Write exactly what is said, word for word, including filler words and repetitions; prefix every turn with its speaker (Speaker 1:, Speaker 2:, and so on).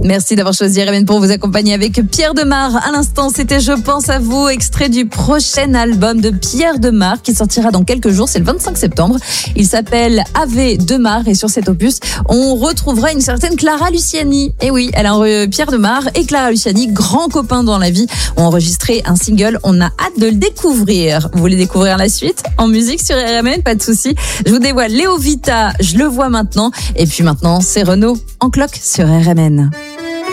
Speaker 1: Merci d'avoir choisi R M N pour vous accompagner avec Pierre Demar. À l'instant, c'était Je pense à vous, extrait du prochain album de Pierre Demar qui sortira dans quelques jours, c'est le vingt-cinq septembre. Il s'appelle Ave Demar et sur cet opus, on retrouvera une certaine Clara Luciani. Et oui, elle a Pierre Demar et Clara Luciani, grands copains dans la vie, ont enregistré un single. On a hâte de le découvrir. Vous voulez découvrir la suite en musique sur R M N? Pas de souci. Je vous dévoile Léo Vita, Je le vois maintenant. Et puis maintenant, c'est Renaud en cloque sur R M N.